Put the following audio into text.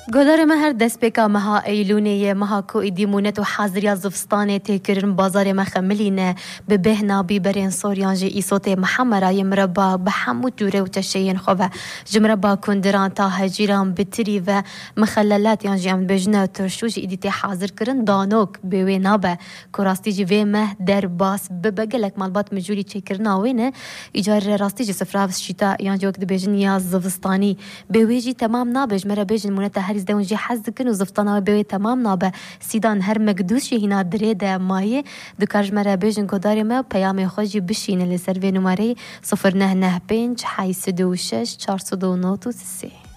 گلار مهر دست بکا مها ایلونه مها کو ایدیمونت و حاضری زفستانه تکرن بازار مخملینه به بهنا بیبرین سوریان جی ایسوت محمرای مربا به حمود جوره و تشین خوبه جمربا کندران تا هجیران بتری و مخللات یان جی ام بجنه ترشوش ایدیت حاضر کرن دانوک بوی نابه کراستی جی وی مه در باس ببگلک مالبات مجوری چکرنا وینه ایجار راستی جی سفراف شیتا یان جوک دبجن یا زفستانی بوی جی تمام نابه جمره بجن مونت هریز دون جی حز کن و زفتانه بوی تمام نابه سیدان هر مقدوشی هینا درده مایه دکارج مره بجن کداری ما پیام خوشی بشینه لسر و نماره 0995 826 409 3